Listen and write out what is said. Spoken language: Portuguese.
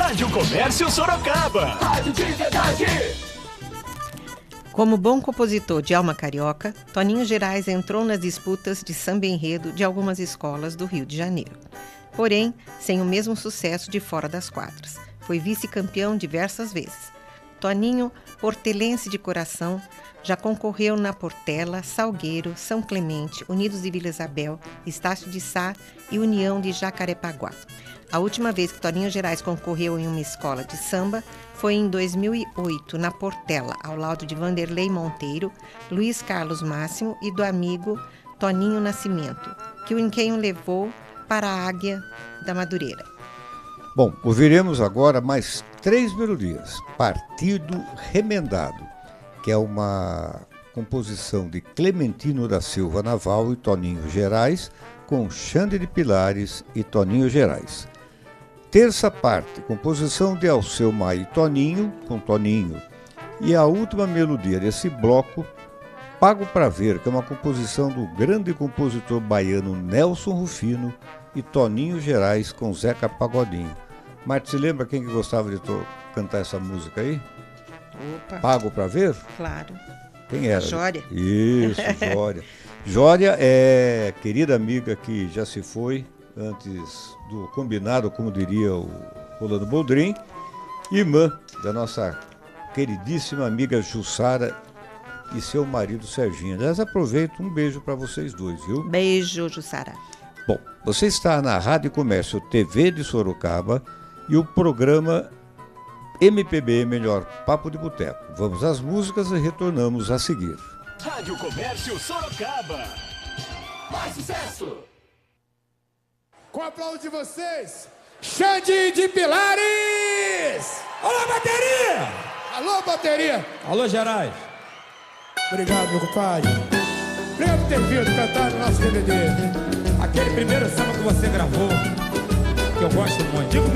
Rádio Comércio Sorocaba. Rádio de verdade. Como bom compositor de alma carioca, Toninho Gerais entrou nas disputas de samba-enredo de algumas escolas do Rio de Janeiro. Porém, sem o mesmo sucesso de Fora das Quadras. Foi vice-campeão diversas vezes. Toninho, portelense de coração, já concorreu na Portela, Salgueiro, São Clemente, Unidos de Vila Isabel, Estácio de Sá e União de Jacarepaguá. A última vez que Toninho Gerais concorreu em uma escola de samba foi em 2008, na Portela, ao lado de Vanderlei Monteiro, Luiz Carlos Máximo e do amigo Toninho Nascimento, quem o levou para a Águia da Madureira. Bom, ouviremos agora mais 3 melodias. Partido Remendado, que é uma composição de Clementino da Silva Naval e Toninho Gerais, com Xande de Pilares e Toninho Gerais. Terça parte, composição de Alceu Maia e Toninho, com Toninho. E a última melodia desse bloco, Pago Pra Ver, que é uma composição do grande compositor baiano Nelson Rufino e Toninho Gerais com Zeca Pagodinho. Marta, se lembra quem que gostava de cantar essa música aí? Opa. Pago Pra Ver? Claro. Quem era? Jória. Isso, Jória. Jória é querida amiga que já se foi antes do combinado, como diria o Rolando Boldrin, irmã da nossa queridíssima amiga Jussara e seu marido Serginho. Aliás, aproveito, um beijo para vocês dois, viu? Beijo, Jussara. Bom, você está na Rádio Comércio TV de Sorocaba e o programa MPB Melhor Papo de Boteco. Vamos às músicas e retornamos a seguir. Rádio Comércio Sorocaba. Mais sucesso! Com o aplauso de vocês, Xande de Pilares! Alô, bateria! Alô, bateria! Alô, Gerais! Obrigado, meu compadre. Obrigado por ter vindo cantar no nosso DVD. Aquele primeiro samba que você gravou, que eu gosto muito. Digo